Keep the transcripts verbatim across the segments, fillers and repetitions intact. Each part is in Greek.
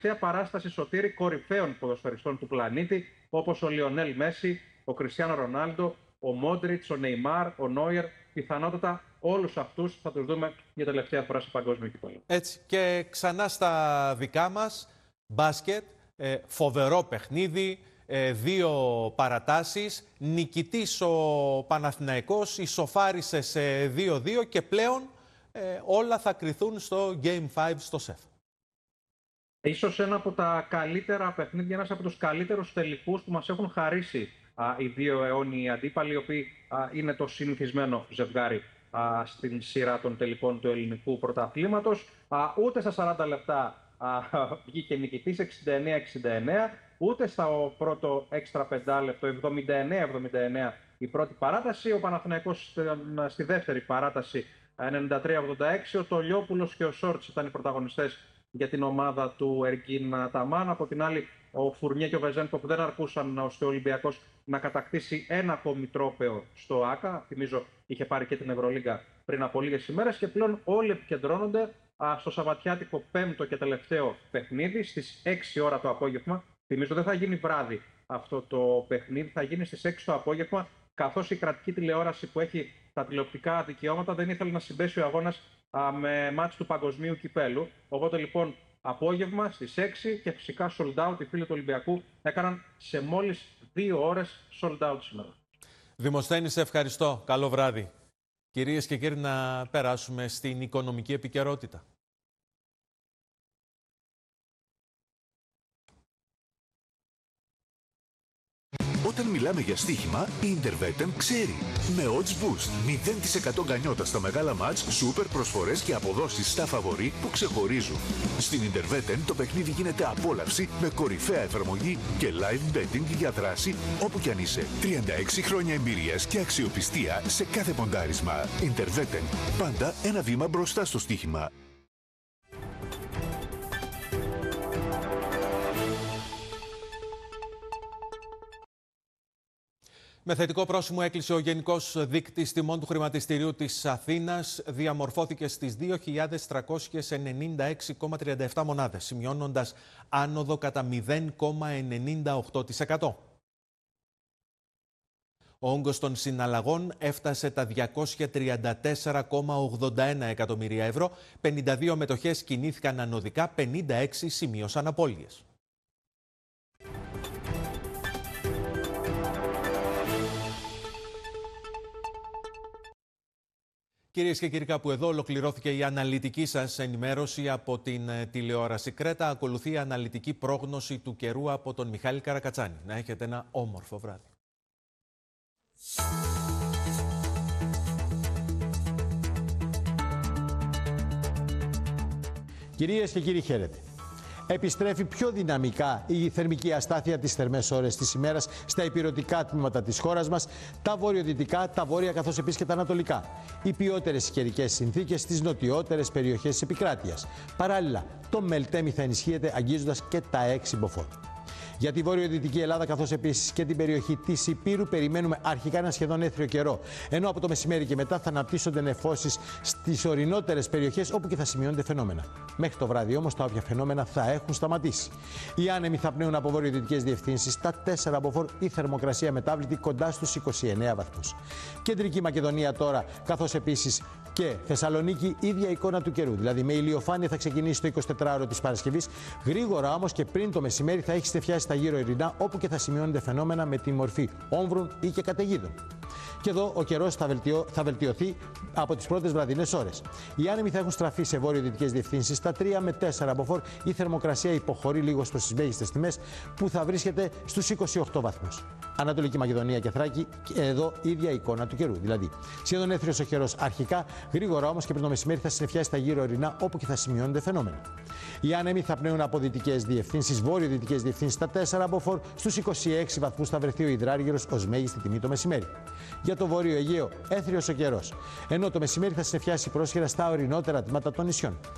παράσταση, Σωτήρη, κορυφαίων ποδοσφαιριστών του πλανήτη, όπως ο Λιονέλ Μέση, ο Κριστιάνο Ρονάλντο, ο Μόντριτς, ο Νεϊμάρ, ο Νόιερ. Πιθανότατα όλους αυτούς θα τους δούμε για τελευταία φορά σε παγκόσμιο κύπελλο. Έτσι, και ξανά στα δικά μας, μπάσκετ, ε, φοβερό παιχνίδι, ε, δύο παρατάσεις, νικητής ο Παναθηναϊκός, ισοφάρισε σε δύο δύο και πλέον ε, όλα θα κριθούν στο Game πέντε στο ΣΕΦ. Ίσως ένα από τα καλύτερα παιχνίδια, ένας από τους καλύτερους τελικούς που μας έχουν χαρίσει α, οι δύο αιώνιοι αντίπαλοι, οι οποίοι α, είναι το συνηθισμένο ζευγάρι α, στην σειρά των τελικών του ελληνικού πρωταθλήματος. Α, ούτε στα σαράντα λεπτά α, βγήκε νικητής εξήντα εννέα εξήντα εννέα, ούτε στο πρώτο έξτρα πεντάλεπτο εβδομήντα εννέα εβδομήντα εννέα η πρώτη παράταση. Ο Παναθηναϊκός στη δεύτερη παράταση ενενήντα τρία ογδόντα έξι. Ο Τολιόπουλος και ο Σόρτς ήταν οι πρωταγωνιστές για την ομάδα του Εργκίν Ταμάν. Από την άλλη, ο Φουρνιέ και ο Βεζένκοφ δεν αρκούσαν ώστε ο Ολυμπιακός να κατακτήσει ένα ακόμη τρόπαιο στο ΆΚΑ. Θυμίζω, είχε πάρει και την Ευρωλίγκα πριν από λίγες ημέρες και πλέον όλοι επικεντρώνονται α, στο σαββατιάτικο πέμπτο και τελευταίο παιχνίδι στις έξι ώρα το απόγευμα. Θυμίζω, δεν θα γίνει βράδυ αυτό το παιχνίδι, θα γίνει στις έξι το απόγευμα, καθώς η κρατική τηλεόραση που έχει τα τηλεοπτικά δικαιώματα δεν ήθελε να συμπέσει ο αγώνας α, με μάτς του παγκοσμίου κυπέλου. Οπότε λοιπόν απόγευμα στις έξι και φυσικά sold out. Οι φίλοι του Ολυμπιακού έκαναν σε μόλις δύο ώρες sold out σήμερα. Δημοσθένη, σε ευχαριστώ. Καλό βράδυ. Κυρίες και κύριοι, να περάσουμε στην οικονομική επικαιρότητα. Όταν μιλάμε για στοίχημα, η Intervetten ξέρει. Με odds boost, μηδέν τοις εκατό γκανιότα στα μεγάλα μάτς, σούπερ προσφορές και αποδόσεις στα φαβορί που ξεχωρίζουν. Στην Intervetten το παιχνίδι γίνεται απόλαυση με κορυφαία εφαρμογή και live betting για δράση όπου κι αν είσαι. τριάντα έξι χρόνια εμπειρίας και αξιοπιστία σε κάθε ποντάρισμα. Intervetten, πάντα ένα βήμα μπροστά στο στοίχημα. Με θετικό πρόσημο έκλεισε ο Γενικός Δείκτης Τιμών του Χρηματιστηρίου της Αθήνας. Διαμορφώθηκε στις δύο χιλιάδες τριακόσιες ενενήντα έξι κόμμα τριάντα επτά μονάδες, σημειώνοντας άνοδο κατά μηδέν κόμμα ενενήντα οκτώ τοις εκατό. Ο όγκος των συναλλαγών έφτασε τα διακόσια τριάντα τέσσερα κόμμα ογδόντα ένα εκατομμύρια ευρώ. πενήντα δύο μετοχές κινήθηκαν ανωδικά, πενήντα έξι σημείωσαν απώλειες. Κυρίες και κύριοι, κάπου εδώ ολοκληρώθηκε η αναλυτική σας ενημέρωση από την τηλεόραση Κρέτα. Ακολουθεί η αναλυτική πρόγνωση του καιρού από τον Μιχάλη Καρακατσάνη. Να έχετε ένα όμορφο βράδυ. Κυρίες και κύριοι, χαίρετε. Επιστρέφει πιο δυναμικά η θερμική αστάθεια τις θερμές ώρες της ημέρας στα ηπειρωτικά τμήματα της χώρας μας, τα βορειοδυτικά, τα βόρεια καθώς επίσης και τα ανατολικά. Οι ποιότερες καιρικές συνθήκες στις νοτιότερες περιοχές της επικράτειας. Παράλληλα, το Μελτέμι θα ενισχύεται αγγίζοντας και τα έξι μποφόρ. Για τη βορειοδυτική Ελλάδα, καθώς επίσης και την περιοχή της Ηπείρου, περιμένουμε αρχικά ένα σχεδόν έθριο καιρό. Ενώ από το μεσημέρι και μετά θα αναπτύσσονται νεφώσεις στις ορεινότερες περιοχές, όπου και θα σημειώνονται φαινόμενα. Μέχρι το βράδυ όμως τα όποια φαινόμενα θα έχουν σταματήσει. Οι άνεμοι θα πνέουν από βορειοδυτικές διευθύνσεις στα τέσσερα μποφόρ, η θερμοκρασία μετάβλητη κοντά στους είκοσι εννέα βαθμούς. Κεντρική Μακεδονία τώρα, καθώς επίσης και Θεσσαλονίκη, ίδια εικόνα του καιρού. Δηλαδή με ηλιοφάνεια θα ξεκινήσει το εικοσιτετράωρο της Παρασκευής. Γρήγορα όμως και πριν το μεσημέρι θα έχει στεφιάσει τα γύρω ειρηνά, όπου και θα σημειώνονται φαινόμενα με τη μορφή όμβρων ή και καταιγίδων. Και εδώ ο καιρός θα, βελτιώ, θα βελτιωθεί από τις πρώτες βραδινές ώρες. Οι άνεμοι θα έχουν στραφεί σε βορειοδυτικές διευθύνσεις στα τρία με τέσσερα μποφόρ. Η θερμοκρασία υποχωρεί λίγο προς τις μέγιστες τιμές, που θα βρίσκεται στους είκοσι οκτώ βαθμούς. Ανατολική Μακεδονία και Θράκη, και εδώ ίδια εικόνα του καιρού. Δηλαδή, σχεδόν έθριος ο καιρός αρχικά, γρήγορα όμως και πριν το μεσημέρι θα συννεφιάσει τα γύρω ορεινά, όπου και θα σημειώνονται φαινόμενα. Οι άνεμοι θα πνέουν από δυτικές διευθύνσεις, βορειοδυτικές διευθύνσεις στα τέσσερα μποφόρ, στους είκοσι έξι βαθμούς θα βρεθεί ο υδράργυρος ως μέγιστη τιμή το μεσημέρι. Για το Βόρειο Αιγαίο, έθριος ο καιρός. Ενώ το μεσημέρι θα συννεφιάσει πρόσχερα στα ορεινότερα τμήματα των νησιών.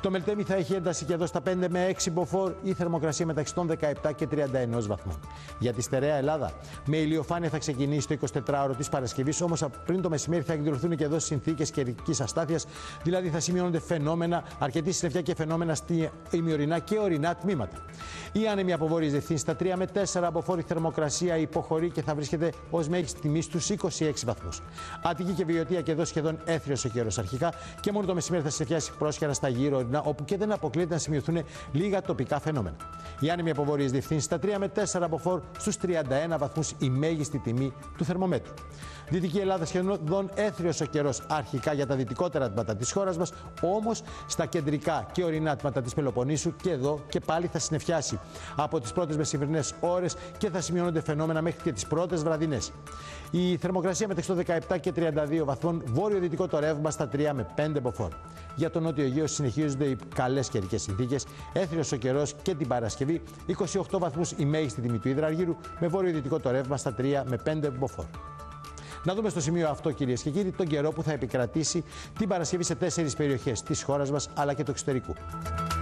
Το Μελτέμι θα έχει ένταση και εδώ στα πέντε με έξι μποφόρ, η θερμοκρασία μεταξύ των δεκαεπτά και τριάντα ένα βαθμών. Για τη στερεά Ελλάδα, με ηλιοφάνεια θα ξεκινήσει το εικοσιτετράωρο της Παρασκευής, όμως πριν το μεσημέρι θα εκδηλωθούν και εδώ συνθήκες καιρικής αστάθειας, δηλαδή θα σημειώνονται φαινόμενα, αρκετή συννεφιά και φαινόμενα στη ημιορεινά και ορεινά τμήματα. Η άνεμη από βόρειες διευθύνσεις στα τρία με τέσσερα μποφόρ, η θερμοκρασία υποχωρεί και θα βρίσκεται ως μέγιστη τιμή στους είκοσι έξι βαθμούς. Αττική και Βιωτία και εδώ σχεδόν έθριος ο καιρός αρχικά και μόνο το μεσημέρι θα συννεφιάσει πρόσχερα στα γύρω ορεινά, όπου και δεν αποκλείεται να σημειωθούν λίγα τοπικά φαινόμενα. Η άνεμη από βόρειες διευθύνσεις στα τρία με τέσσερα μποφόρ, στους τριάντα ένα βαθμούς η μέγιστη τιμή του θερμομέτρου. Δυτική Ελλάδα σχεδόν έθριος ο καιρός αρχικά για τα δυτικότερα τμήματα της χώρας μας, όμως στα κεντρικά και ορεινά τμήματα της Πελοποννήσου και εδώ και πάλι θα συννεφιάσει από τις πρώτες μεσημβρινές ώρες και θα σημειώνονται φαινόμενα μέχρι και τις πρώτες βραδινές. Η θερμοκρασία μεταξύ των δεκαεπτά και τριάντα δύο βαθμών, βόρειο-δυτικό το ρεύμα στα τρία με πέντε μποφόρ. Για τον Νότιο Αιγαίο συνεχίζονται οι καλές καιρικές συνθήκες, έθριος ο καιρός και την Παρασκευή, είκοσι οκτώ βαθμούς η μέγιστη τιμή του υδραργύρου, με βόρειο-δυτικό το ρεύμα στα τρία με πέντε μποφόρ. Να δούμε στο σημείο αυτό, κυρίες και κύριοι, τον καιρό που θα επικρατήσει την Παρασκευή σε τέσσερις περιοχές της χώρας μας αλλά και του εξωτερικού.